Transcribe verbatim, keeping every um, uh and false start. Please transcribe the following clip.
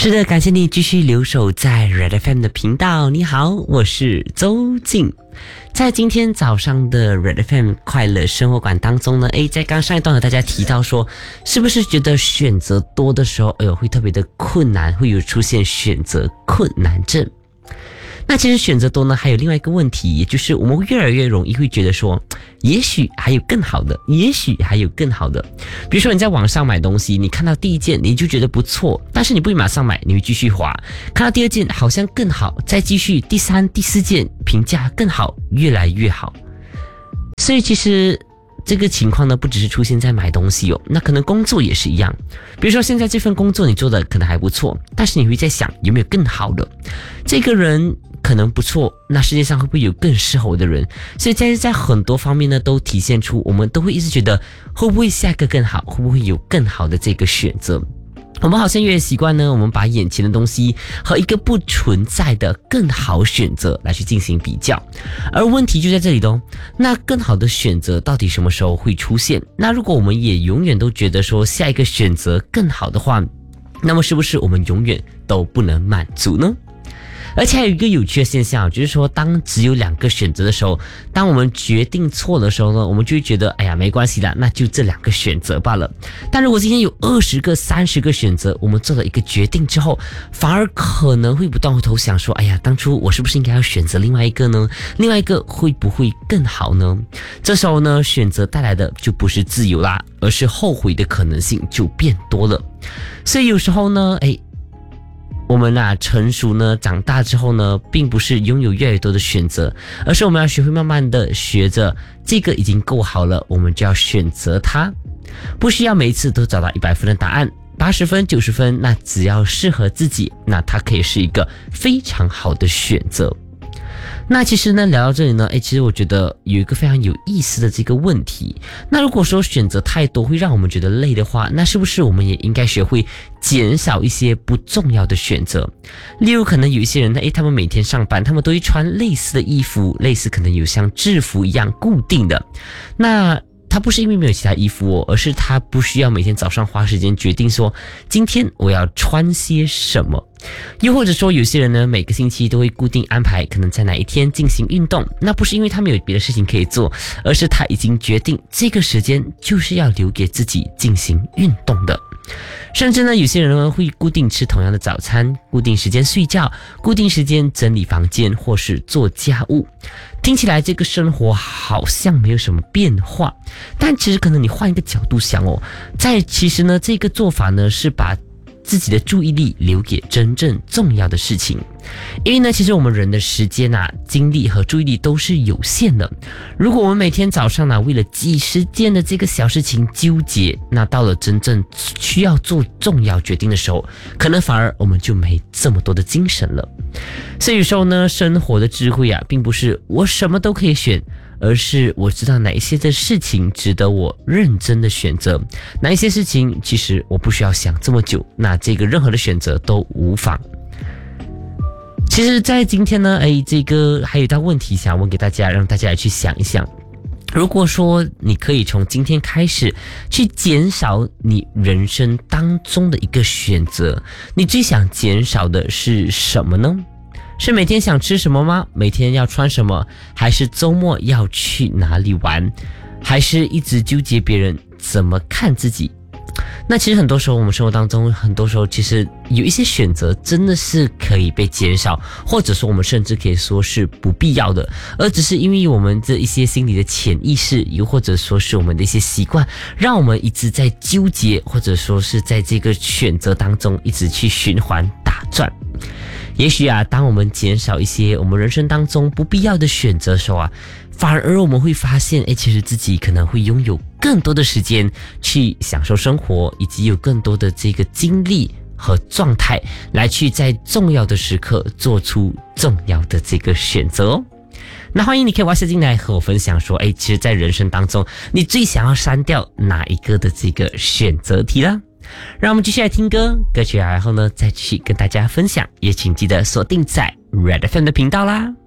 是的，感谢你继续留守在 Red F M 的频道。你好，我是周静。在今天早上的 Red F M 快乐生活馆当中呢，诶，在刚上一段和大家提到说，是不是觉得选择多的时候，哎呦，会特别的困难，会有出现选择困难症。那其实选择多呢，还有另外一个问题，也就是我们越来越容易会觉得说，也许还有更好的，也许还有更好的。比如说你在网上买东西，你看到第一件你就觉得不错，但是你不会马上买，你会继续滑，看到第二件好像更好，再继续第三、第四件评价更好，越来越好。所以其实这个情况呢，不只是出现在买东西哦，那可能工作也是一样。比如说现在这份工作你做的可能还不错，但是你会在想有没有更好的？这个人可能不错，那世界上会不会有更适合我的人？所以在在很多方面呢，都体现出我们都会一直觉得会不会下一个更好，会不会有更好的这个选择。我们好像越习惯呢，我们把眼前的东西和一个不存在的更好选择来去进行比较，而问题就在这里咯。那更好的选择到底什么时候会出现？那如果我们也永远都觉得说下一个选择更好的话，那么是不是我们永远都不能满足呢？而且还有一个有趣的现象，就是说当只有两个选择的时候，当我们决定错的时候呢，我们就会觉得哎呀没关系啦，那就这两个选择罢了。但如果今天有二十个、三十个选择，我们做了一个决定之后，反而可能会不断回头想说，哎呀当初我是不是应该要选择另外一个呢？另外一个会不会更好呢？这时候呢，选择带来的就不是自由啦，而是后悔的可能性就变多了。所以有时候呢，哎我们啊成熟呢，长大之后呢，并不是拥有越来越多的选择，而是我们要学会慢慢的学着这个已经够好了，我们就要选择它，不需要每一次都找到一百分的答案，八十分、九十分，那只要适合自己，那它可以是一个非常好的选择。那其实呢，聊到这里呢，诶，其实我觉得有一个非常有意思的这个问题。那如果说选择太多会让我们觉得累的话，那是不是我们也应该学会减少一些不重要的选择？例如可能有一些人，诶，他们每天上班，他们都会穿类似的衣服，类似可能有像制服一样固定的。那他不是因为没有其他衣服哦，而是他不需要每天早上花时间决定说今天我要穿些什么。又或者说有些人呢，每个星期都会固定安排可能在哪一天进行运动，那不是因为他们有别的事情可以做，而是他已经决定这个时间就是要留给自己进行运动的。甚至呢，有些人呢会固定吃同样的早餐，固定时间睡觉，固定时间整理房间或是做家务。听起来这个生活好像没有什么变化，但其实可能你换一个角度想哦，在其实呢这个做法呢是把自己的注意力留给真正重要的事情。因为呢，其实我们人的时间啊、精力和注意力都是有限的。如果我们每天早上呢，为了几十件的这个小事情纠结，那到了真正需要做重要决定的时候，可能反而我们就没这么多的精神了。所以有时候呢，生活的智慧啊，并不是我什么都可以选，而是我知道哪一些的事情值得我认真的选择，哪一些事情其实我不需要想这么久，那这个任何的选择都无妨。其实在今天呢，哎，这个还有一道问题想问给大家，让大家来去想一想。如果说你可以从今天开始去减少你人生当中的一个选择，你最想减少的是什么呢？是每天想吃什么吗？每天要穿什么？还是周末要去哪里玩？还是一直纠结别人怎么看自己？那其实很多时候我们生活当中，很多时候其实有一些选择真的是可以被减少，或者说我们甚至可以说是不必要的，而只是因为我们的一些心理的潜意识，又或者说是我们的一些习惯，让我们一直在纠结，或者说是在这个选择当中一直去循环打转。也许啊，当我们减少一些我们人生当中不必要的选择的时候啊，反而我们会发现，哎，其实自己可能会拥有更多的时间去享受生活，以及有更多的这个精力和状态来去在重要的时刻做出重要的这个选择哦。那欢迎你可以挖下进来和我分享说，哎，其实在人生当中你最想要删掉哪一个的这个选择题啦。让我们继续来听歌，歌曲然后呢再去跟大家分享，也请记得锁定在 Red F M 的频道啦。